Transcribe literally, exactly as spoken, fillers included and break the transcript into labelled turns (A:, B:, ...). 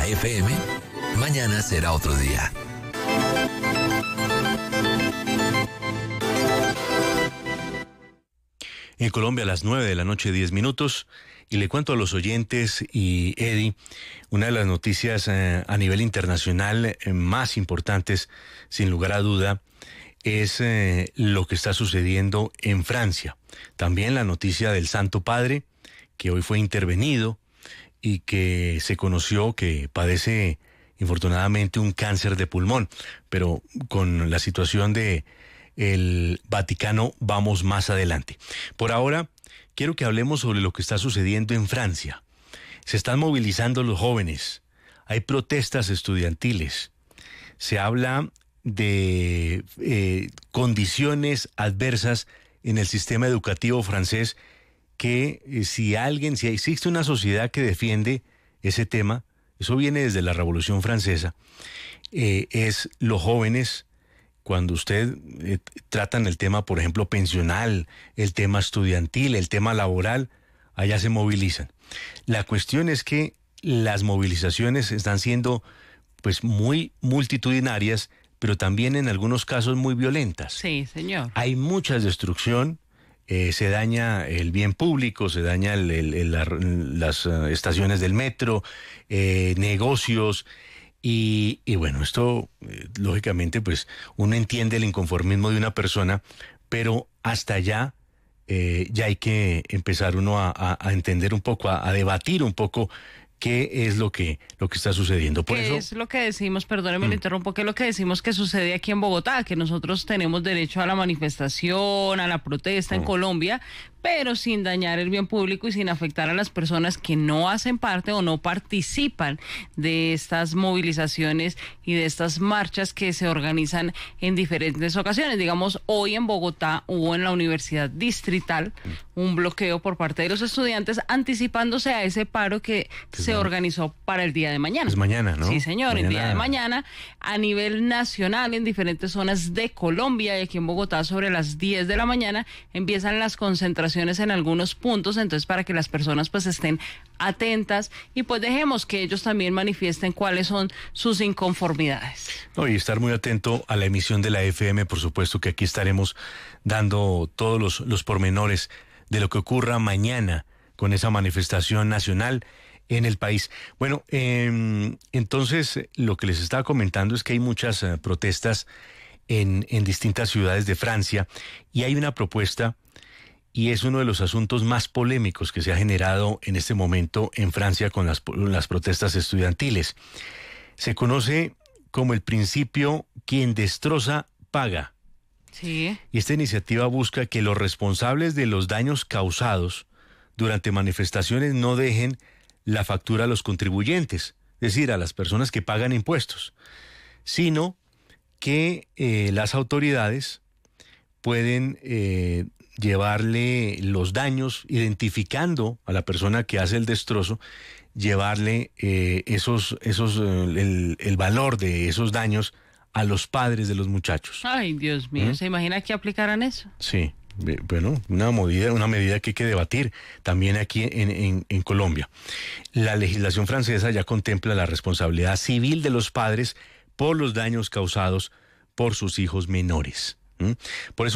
A: F M, mañana será otro día.
B: En Colombia a las nueve de la noche, diez minutos, y le cuento a los oyentes y Eddie, una de las noticias eh, a nivel internacional eh, más importantes, sin lugar a duda, es eh, lo que está sucediendo en Francia. También la noticia del Santo Padre, que hoy fue intervenido y que se conoció que padece infortunadamente un cáncer de pulmón, pero con la situación de el Vaticano vamos más adelante. Por ahora, quiero que hablemos sobre lo que está sucediendo en Francia. Se están movilizando los jóvenes, hay protestas estudiantiles, se habla de eh, condiciones adversas en el sistema educativo francés que eh, si alguien, si existe una sociedad que defiende ese tema, eso viene desde la Revolución Francesa, eh, es los jóvenes. Cuando usted eh, tratan el tema, por ejemplo, pensional, el tema estudiantil, el tema laboral, allá se movilizan. La cuestión es que las movilizaciones están siendo pues muy multitudinarias, pero también en algunos casos muy violentas.
C: Sí, señor.
B: Hay mucha destrucción, eh, se daña el bien público, se daña el, el, el, la, las uh, estaciones del metro, eh, negocios. Y, y bueno, esto, eh, lógicamente, pues uno entiende el inconformismo de una persona, pero hasta allá eh, ya hay que empezar uno a, a, a entender un poco, a, a debatir un poco qué es lo que, lo que está sucediendo. Por
C: ¿Qué
B: eso,
C: es lo que decimos, perdóneme, mm. le interrumpo, qué es lo que decimos que sucede aquí en Bogotá? Que nosotros tenemos derecho a la manifestación, a la protesta en mm. Colombia, pero sin dañar el bien público y sin afectar a las personas que no hacen parte o no participan de estas movilizaciones y de estas marchas que se organizan en diferentes ocasiones. Digamos, hoy en Bogotá hubo en la Universidad Distrital un bloqueo por parte de los estudiantes anticipándose a ese paro que pues se no. organizó para el día de mañana.
B: Es mañana, ¿no?
C: Sí, señor,
B: mañana.
C: el día de mañana a nivel nacional en diferentes zonas de Colombia y aquí en Bogotá sobre las diez de la mañana empiezan las concentraciones en algunos puntos, entonces para que las personas pues estén atentas y pues dejemos que ellos también manifiesten cuáles son sus inconformidades.
B: No, y estar muy atento a la emisión de la F M, por supuesto que aquí estaremos dando todos los, los pormenores de lo que ocurra mañana con esa manifestación nacional en el país. Bueno, eh, entonces lo que les estaba comentando es que hay muchas uh, protestas en, en distintas ciudades de Francia y hay una propuesta. Y es uno de los asuntos más polémicos que se ha generado en este momento en Francia con las, las protestas estudiantiles. Se conoce como el principio quien destroza paga.
C: Sí.
B: Y esta iniciativa busca que los responsables de los daños causados durante manifestaciones no dejen la factura a los contribuyentes, es decir, a las personas que pagan impuestos, sino que eh, las autoridades pueden eh, llevarle los daños, identificando a la persona que hace el destrozo, llevarle eh, esos, esos, eh, el, el valor de esos daños a los padres de los muchachos.
C: Ay, Dios mío, ¿Mm? ¿Se imagina que aplicaran eso?
B: Sí, bueno, una medida, una medida que hay que debatir también aquí en, en, en Colombia. La legislación francesa ya contempla la responsabilidad civil de los padres por los daños causados por sus hijos menores. ¿Mm? Por eso